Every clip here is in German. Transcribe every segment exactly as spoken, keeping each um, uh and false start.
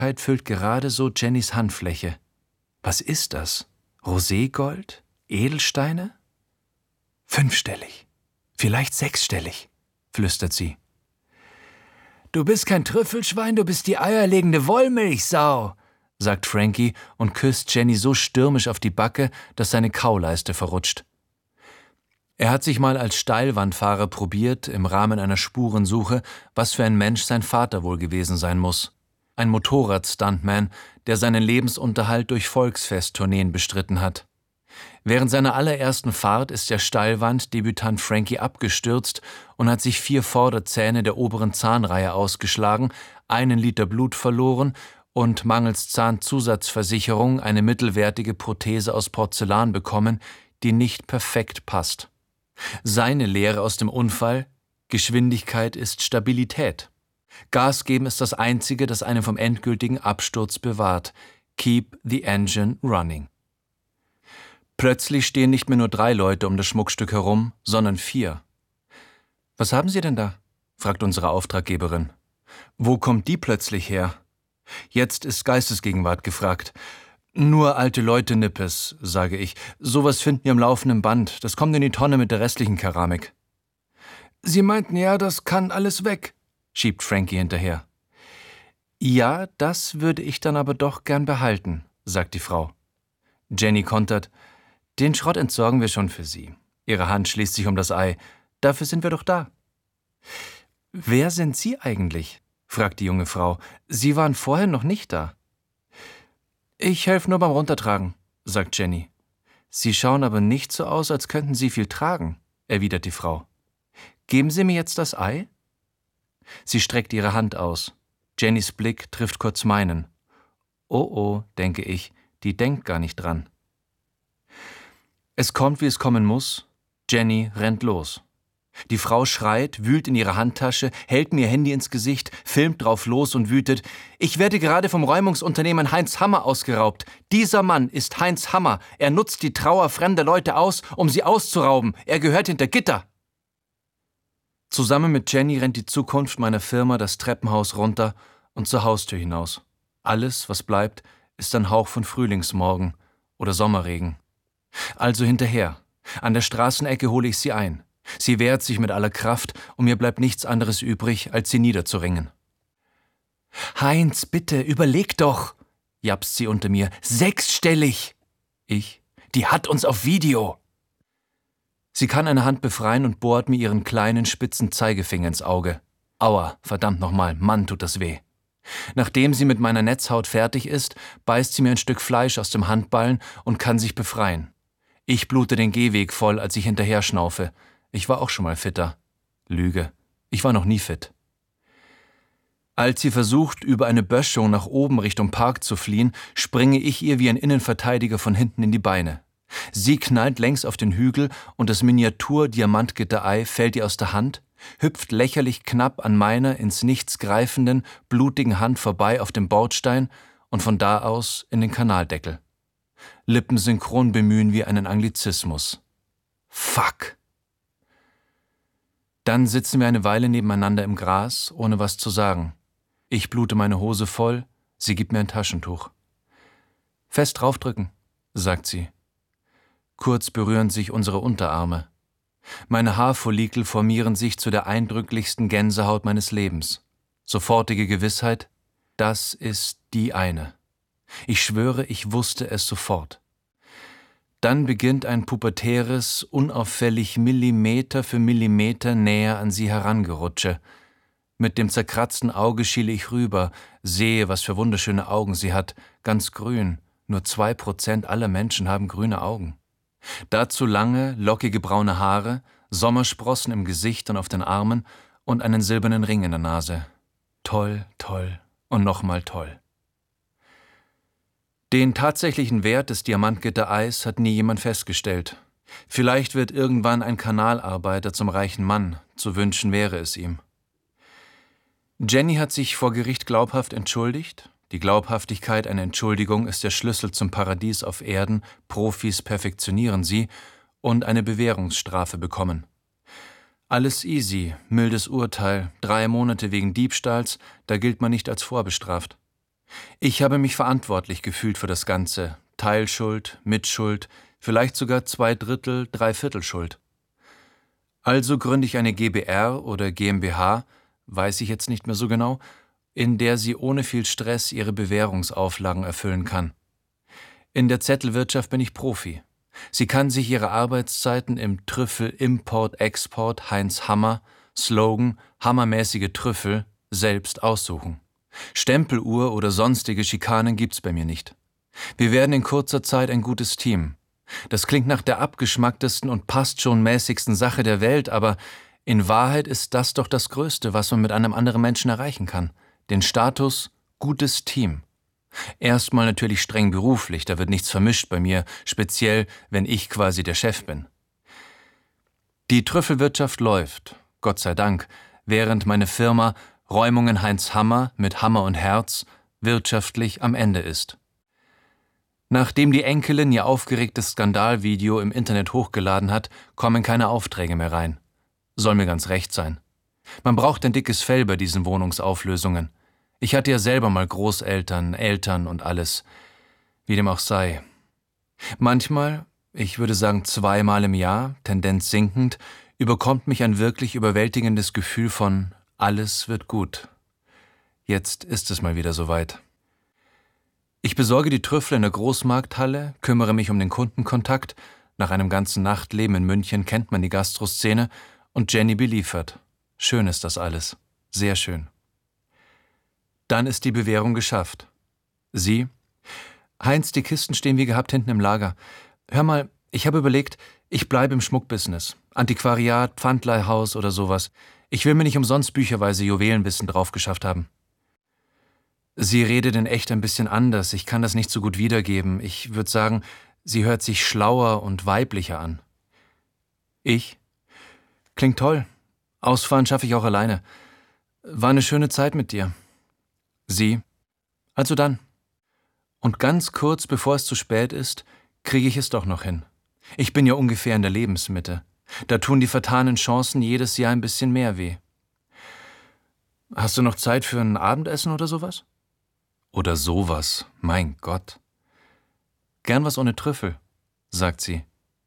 füllt gerade so Jennys Handfläche. Was ist das? Roségold? Edelsteine? Fünfstellig. Vielleicht sechsstellig, flüstert sie. »Du bist kein Trüffelschwein, du bist die eierlegende Wollmilchsau«, sagt Frankie und küsst Jenny so stürmisch auf die Backe, dass seine Kauleiste verrutscht. Er hat sich mal als Steilwandfahrer probiert, im Rahmen einer Spurensuche, was für ein Mensch sein Vater wohl gewesen sein muss. Ein Motorrad-Stuntman, der seinen Lebensunterhalt durch Volksfesttourneen bestritten hat. Während seiner allerersten Fahrt ist der Steilwand-Debütant Frankie abgestürzt und hat sich vier Vorderzähne der oberen Zahnreihe ausgeschlagen, einen Liter Blut verloren und mangels Zahnzusatzversicherung eine mittelwertige Prothese aus Porzellan bekommen, die nicht perfekt passt. Seine Lehre aus dem Unfall: Geschwindigkeit ist Stabilität. Gas geben ist das Einzige, das einen vom endgültigen Absturz bewahrt. Keep the engine running. Plötzlich stehen nicht mehr nur drei Leute um das Schmuckstück herum, sondern vier. »Was haben Sie denn da?« fragt unsere Auftraggeberin. »Wo kommt die plötzlich her?« Jetzt ist Geistesgegenwart gefragt. »Nur alte Leute, Nippes«, sage ich. »Sowas finden wir am laufenden Band. Das kommt in die Tonne mit der restlichen Keramik.« »Sie meinten ja, das kann alles weg«, schiebt Frankie hinterher. »Ja, das würde ich dann aber doch gern behalten«, sagt die Frau. Jenny kontert. »Den Schrott entsorgen wir schon für Sie.« Ihre Hand schließt sich um das Ei. »Dafür sind wir doch da.« »Wer sind Sie eigentlich?«, fragt die junge Frau. »Sie waren vorher noch nicht da.« »Ich helfe nur beim Runtertragen«, sagt Jenny. »Sie schauen aber nicht so aus, als könnten Sie viel tragen«, erwidert die Frau. »Geben Sie mir jetzt das Ei?« Sie streckt ihre Hand aus. Jennys Blick trifft kurz meinen. Oh oh, denke ich, die denkt gar nicht dran. Es kommt, wie es kommen muss. Jenny rennt los. Die Frau schreit, wühlt in ihre Handtasche, hält mir ihr Handy ins Gesicht, filmt drauf los und wütet: »Ich werde gerade vom Räumungsunternehmen Heinz Hammer ausgeraubt. Dieser Mann ist Heinz Hammer. Er nutzt die Trauer fremder Leute aus, um sie auszurauben. Er gehört hinter Gitter.« Zusammen mit Jenny rennt die Zukunft meiner Firma das Treppenhaus runter und zur Haustür hinaus. Alles, was bleibt, ist ein Hauch von Frühlingsmorgen oder Sommerregen. Also hinterher. An der Straßenecke hole ich sie ein. Sie wehrt sich mit aller Kraft und mir bleibt nichts anderes übrig, als sie niederzuringen. »Heinz, bitte, überleg doch«, japst sie unter mir. »Sechsstellig!« Ich: »Die hat uns auf Video!« Sie kann eine Hand befreien und bohrt mir ihren kleinen, spitzen Zeigefinger ins Auge. Aua, verdammt nochmal, Mann, tut das weh. Nachdem sie mit meiner Netzhaut fertig ist, beißt sie mir ein Stück Fleisch aus dem Handballen und kann sich befreien. Ich blute den Gehweg voll, als ich hinterher schnaufe. Ich war auch schon mal fitter. Lüge. Ich war noch nie fit. Als sie versucht, über eine Böschung nach oben Richtung Park zu fliehen, springe ich ihr wie ein Innenverteidiger von hinten in die Beine. Sie knallt längs auf den Hügel und das Miniatur-Diamantgitter-Ei fällt ihr aus der Hand, hüpft lächerlich knapp an meiner ins Nichts greifenden, blutigen Hand vorbei auf dem Bordstein und von da aus in den Kanaldeckel. Lippensynchron bemühen wir einen Anglizismus. Fuck! Dann sitzen wir eine Weile nebeneinander im Gras, ohne was zu sagen. Ich blute meine Hose voll, sie gibt mir ein Taschentuch. »Fest draufdrücken«, sagt sie. Kurz berühren sich unsere Unterarme. Meine Haarfollikel formieren sich zu der eindrücklichsten Gänsehaut meines Lebens. Sofortige Gewissheit, das ist die eine. Ich schwöre, ich wusste es sofort. Dann beginnt ein pubertäres, unauffällig Millimeter für Millimeter näher an sie herangerutsche. Mit dem zerkratzten Auge schiele ich rüber, sehe, was für wunderschöne Augen sie hat, ganz grün. Nur zwei Prozent aller Menschen haben grüne Augen. Dazu lange, lockige braune Haare, Sommersprossen im Gesicht und auf den Armen und einen silbernen Ring in der Nase. Toll, toll und nochmal toll. Den tatsächlichen Wert des Diamantgitter-Eis hat nie jemand festgestellt. Vielleicht wird irgendwann ein Kanalarbeiter zum reichen Mann, zu wünschen wäre es ihm. Jenny hat sich vor Gericht glaubhaft entschuldigt. Die Glaubhaftigkeit einer Entschuldigung ist der Schlüssel zum Paradies auf Erden, Profis perfektionieren sie, und eine Bewährungsstrafe bekommen. Alles easy, mildes Urteil, drei Monate wegen Diebstahls, da gilt man nicht als vorbestraft. Ich habe mich verantwortlich gefühlt für das Ganze. Teilschuld, Mitschuld, vielleicht sogar zwei Drittel, Dreiviertel Schuld. Also gründe ich eine GbR oder GmbH, weiß ich jetzt nicht mehr so genau, in der sie ohne viel Stress ihre Bewährungsauflagen erfüllen kann. In der Zettelwirtschaft bin ich Profi. Sie kann sich ihre Arbeitszeiten im Trüffel Import-Export Heinz Hammer, Slogan hammermäßige Trüffel, selbst aussuchen. Stempeluhr oder sonstige Schikanen gibt's bei mir nicht. Wir werden in kurzer Zeit ein gutes Team. Das klingt nach der abgeschmacktesten und passt schon mäßigsten Sache der Welt, aber in Wahrheit ist das doch das Größte, was man mit einem anderen Menschen erreichen kann. Den Status gutes Team. Erstmal natürlich streng beruflich, da wird nichts vermischt bei mir, speziell wenn ich quasi der Chef bin. Die Trüffelwirtschaft läuft, Gott sei Dank, während meine Firma Räumungen Heinz Hammer mit Hammer und Herz wirtschaftlich am Ende ist. Nachdem die Enkelin ihr aufgeregtes Skandalvideo im Internet hochgeladen hat, kommen keine Aufträge mehr rein. Soll mir ganz recht sein. Man braucht ein dickes Fell bei diesen Wohnungsauflösungen. Ich hatte ja selber mal Großeltern, Eltern und alles. Wie dem auch sei. Manchmal, ich würde sagen zweimal im Jahr, Tendenz sinkend, überkommt mich ein wirklich überwältigendes Gefühl von alles wird gut. Jetzt ist es mal wieder soweit. Ich besorge die Trüffel in der Großmarkthalle, kümmere mich um den Kundenkontakt. Nach einem ganzen Nachtleben in München kennt man die Gastroszene und Jenny beliefert. Schön ist das alles. Sehr schön. Dann ist die Bewährung geschafft. Sie? Heinz, die Kisten stehen wie gehabt hinten im Lager. Hör mal, ich habe überlegt, ich bleibe im Schmuckbusiness. Antiquariat, Pfandleihhaus oder sowas. Ich will mir nicht umsonst bücherweise Juwelenwissen drauf geschafft haben. Sie redet in echt ein bisschen anders. Ich kann das nicht so gut wiedergeben. Ich würde sagen, sie hört sich schlauer und weiblicher an. Ich? Klingt toll. Ausfahren schaffe ich auch alleine. War eine schöne Zeit mit dir. Sie? Also dann. Und ganz kurz bevor es zu spät ist, kriege ich es doch noch hin. Ich bin ja ungefähr in der Lebensmitte. Da tun die vertanen Chancen jedes Jahr ein bisschen mehr weh. Hast du noch Zeit für ein Abendessen oder sowas? Oder sowas, mein Gott. Gern was ohne Trüffel, sagt sie.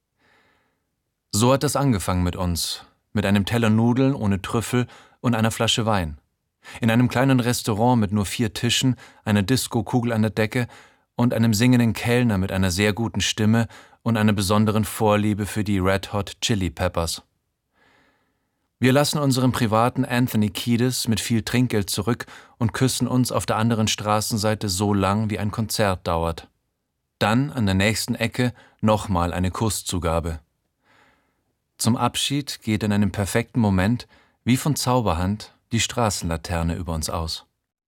So hat das angefangen mit uns, mit einem Teller Nudeln ohne Trüffel und einer Flasche Wein. In einem kleinen Restaurant mit nur vier Tischen, einer Disco-Kugel an der Decke und einem singenden Kellner mit einer sehr guten Stimme und einer besonderen Vorliebe für die Red Hot Chili Peppers. Wir lassen unseren privaten Anthony Kiedis mit viel Trinkgeld zurück und küssen uns auf der anderen Straßenseite so lang, wie ein Konzert dauert. Dann an der nächsten Ecke nochmal eine Kusszugabe. Zum Abschied geht in einem perfekten Moment, wie von Zauberhand, die Straßenlaterne über uns aus.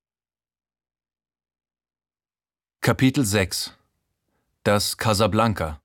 Kapitel sechs. Das Casablanca.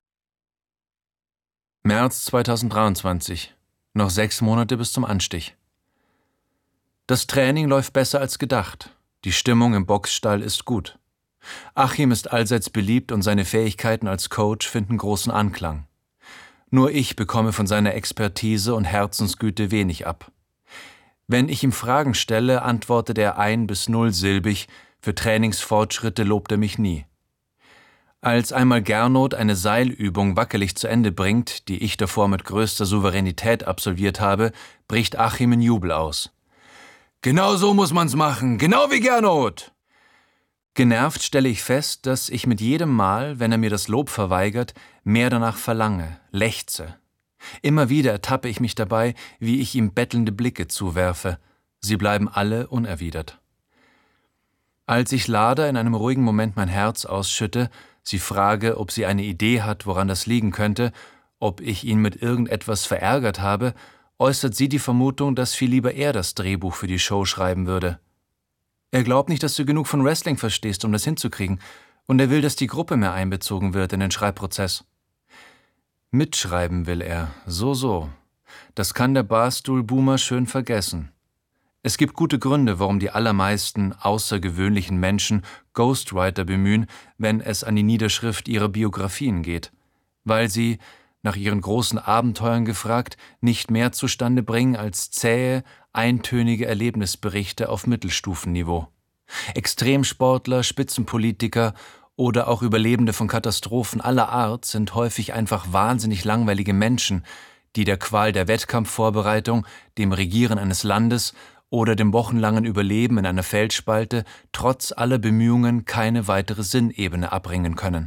März zweitausenddreiundzwanzig. Noch sechs Monate bis zum Anstich. Das Training läuft besser als gedacht. Die Stimmung im Boxstall ist gut. Achim ist allseits beliebt und seine Fähigkeiten als Coach finden großen Anklang. Nur ich bekomme von seiner Expertise und Herzensgüte wenig ab. Wenn ich ihm Fragen stelle, antwortet er ein- bis nullsilbig, für Trainingsfortschritte lobt er mich nie. Als einmal Gernot eine Seilübung wackelig zu Ende bringt, die ich davor mit größter Souveränität absolviert habe, bricht Achim in Jubel aus. »Genau so muss man's machen, genau wie Gernot!« Genervt stelle ich fest, dass ich mit jedem Mal, wenn er mir das Lob verweigert, mehr danach verlange, lechze. Immer wieder ertappe ich mich dabei, wie ich ihm bettelnde Blicke zuwerfe. Sie bleiben alle unerwidert. Als ich Lada in einem ruhigen Moment mein Herz ausschütte, sie frage, ob sie eine Idee hat, woran das liegen könnte, ob ich ihn mit irgendetwas verärgert habe, äußert sie die Vermutung, dass viel lieber er das Drehbuch für die Show schreiben würde. Er glaubt nicht, dass du genug von Wrestling verstehst, um das hinzukriegen, und er will, dass die Gruppe mehr einbezogen wird in den Schreibprozess. Mitschreiben will er, so so. Das kann der Barstool-Boomer schön vergessen. Es gibt gute Gründe, warum die allermeisten außergewöhnlichen Menschen Ghostwriter bemühen, wenn es an die Niederschrift ihrer Biografien geht. Weil sie, nach ihren großen Abenteuern gefragt, nicht mehr zustande bringen als zähe, eintönige Erlebnisberichte auf Mittelstufenniveau. Extremsportler, Spitzenpolitiker oder auch Überlebende von Katastrophen aller Art sind häufig einfach wahnsinnig langweilige Menschen, die der Qual der Wettkampfvorbereitung, dem Regieren eines Landes oder dem wochenlangen Überleben in einer Felsspalte trotz aller Bemühungen keine weitere Sinnebene abbringen können.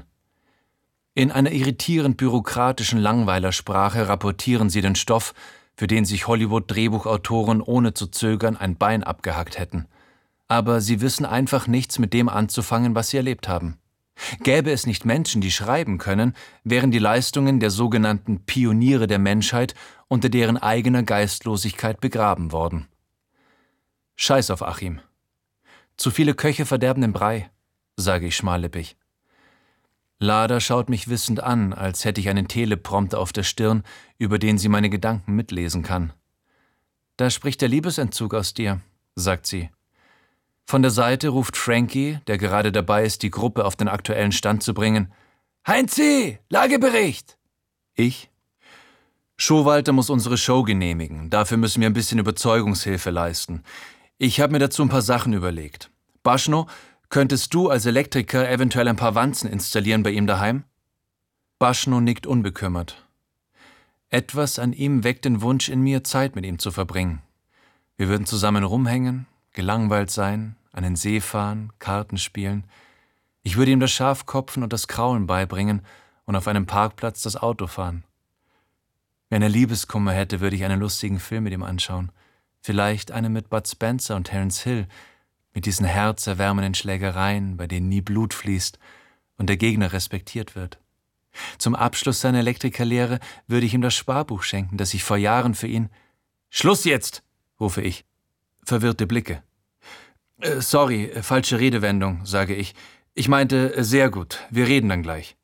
In einer irritierend bürokratischen Langweilersprache rapportieren sie den Stoff, für den sich Hollywood-Drehbuchautoren ohne zu zögern ein Bein abgehackt hätten. Aber sie wissen einfach nichts mit dem anzufangen, was sie erlebt haben. Gäbe es nicht Menschen, die schreiben können, wären die Leistungen der sogenannten Pioniere der Menschheit unter deren eigener Geistlosigkeit begraben worden. Scheiß auf Achim. Zu viele Köche verderben den Brei, sage ich schmallippig. Lada schaut mich wissend an, als hätte ich einen Teleprompter auf der Stirn, über den sie meine Gedanken mitlesen kann. Da spricht der Liebesentzug aus dir, sagt sie. Von der Seite ruft Frankie, der gerade dabei ist, die Gruppe auf den aktuellen Stand zu bringen. Heinzi, Lagebericht! Ich? Showalter muss unsere Show genehmigen, dafür müssen wir ein bisschen Überzeugungshilfe leisten. Ich habe mir dazu ein paar Sachen überlegt. Baschno, könntest du als Elektriker eventuell ein paar Wanzen installieren bei ihm daheim? Baschno nickt unbekümmert. Etwas an ihm weckt den Wunsch in mir, Zeit mit ihm zu verbringen. Wir würden zusammen rumhängen, gelangweilt sein, an den See fahren, Karten spielen. Ich würde ihm das Schafkopfen und das Kraulen beibringen und auf einem Parkplatz das Auto fahren. Wenn er Liebeskummer hätte, würde ich einen lustigen Film mit ihm anschauen. Vielleicht einen mit Bud Spencer und Terence Hill, mit diesen herzerwärmenden Schlägereien, bei denen nie Blut fließt und der Gegner respektiert wird. Zum Abschluss seiner Elektrikerlehre würde ich ihm das Sparbuch schenken, das ich vor Jahren für ihn... »Schluss jetzt«, rufe ich. Verwirrte Blicke. Äh, »Sorry, falsche Redewendung«, sage ich. »Ich meinte, äh, sehr gut, wir reden dann gleich.«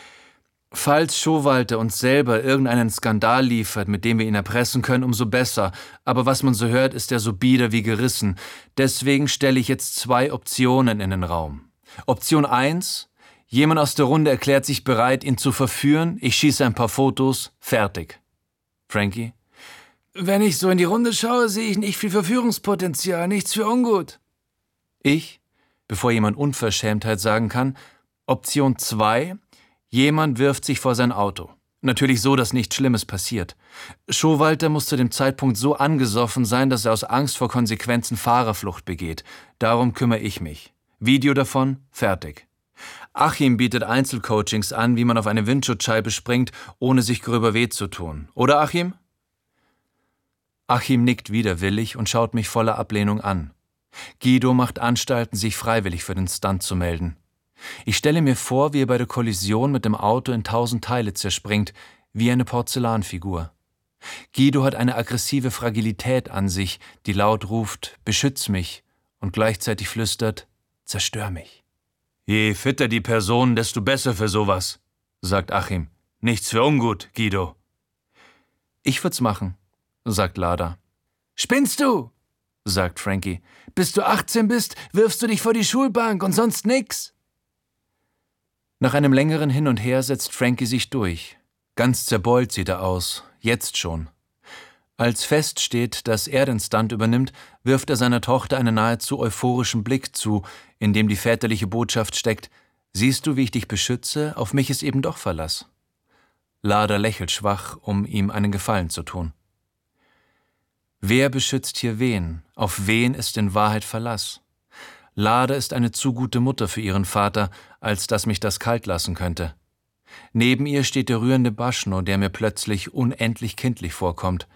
Falls Showalter uns selber irgendeinen Skandal liefert, mit dem wir ihn erpressen können, umso besser. Aber was man so hört, ist er so bieder wie gerissen. Deswegen stelle ich jetzt zwei Optionen in den Raum. Option eins: Jemand aus der Runde erklärt sich bereit, ihn zu verführen. Ich schieße ein paar Fotos. Fertig. Frankie? Wenn ich so in die Runde schaue, sehe ich nicht viel Verführungspotenzial. Nichts für ungut. Ich, bevor jemand Unverschämtheit sagen kann, Option zwei: Jemand wirft sich vor sein Auto. Natürlich so, dass nichts Schlimmes passiert. Showalter muss zu dem Zeitpunkt so angesoffen sein, dass er aus Angst vor Konsequenzen Fahrerflucht begeht. Darum kümmere ich mich. Video davon, fertig. Achim bietet Einzelcoachings an, wie man auf eine Windschutzscheibe springt, ohne sich gröber weh zu tun. Oder, Achim? Achim nickt widerwillig und schaut mich voller Ablehnung an. Guido macht Anstalten, sich freiwillig für den Stunt zu melden. Ich stelle mir vor, wie er bei der Kollision mit dem Auto in tausend Teile zerspringt, wie eine Porzellanfigur. Guido hat eine aggressive Fragilität an sich, die laut ruft, beschütz mich, und gleichzeitig flüstert, zerstör mich. Je fitter die Person, desto besser für sowas, sagt Achim. Nichts für ungut, Guido. Ich würd's machen, sagt Lada. Spinnst du? sagt Frankie. Bis du achtzehn bist, wirfst du dich vor die Schulbank und sonst nix. Nach einem längeren Hin und Her setzt Frankie sich durch. Ganz zerbeult sieht er aus, jetzt schon. Als feststeht, dass er den Stunt übernimmt, wirft er seiner Tochter einen nahezu euphorischen Blick zu, in dem die väterliche Botschaft steckt: Siehst du, wie ich dich beschütze? Auf mich ist eben doch Verlass. Lada lächelt schwach, um ihm einen Gefallen zu tun. Wer beschützt hier wen? Auf wen ist in Wahrheit Verlass? Lada ist eine zu gute Mutter für ihren Vater, als dass mich das kalt lassen könnte. Neben ihr steht der rührende Baschno, der mir plötzlich unendlich kindlich vorkommt.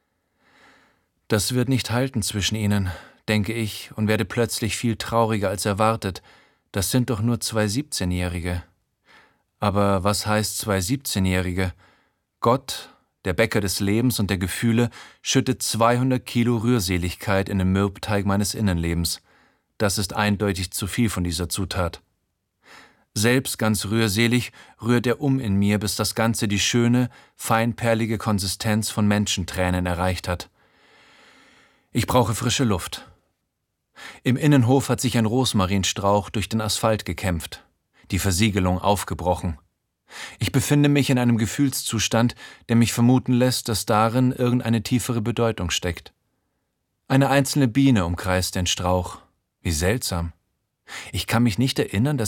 Das wird nicht halten zwischen ihnen, denke ich, und werde plötzlich viel trauriger als erwartet. Das sind doch nur zwei siebzehnjährige. Aber was heißt zwei siebzehnjährige? Gott, der Bäcker des Lebens und der Gefühle, schüttet zweihundert Kilo Rührseligkeit in den Mürbteig meines Innenlebens. Das ist eindeutig zu viel von dieser Zutat. Selbst ganz rührselig rührt er um in mir, bis das Ganze die schöne, feinperlige Konsistenz von Menschentränen erreicht hat. Ich brauche frische Luft. Im Innenhof hat sich ein Rosmarinstrauch durch den Asphalt gekämpft, die Versiegelung aufgebrochen. Ich befinde mich in einem Gefühlszustand, der mich vermuten lässt, dass darin irgendeine tiefere Bedeutung steckt. Eine einzelne Biene umkreist den Strauch. Wie seltsam. Ich kann mich nicht erinnern, dass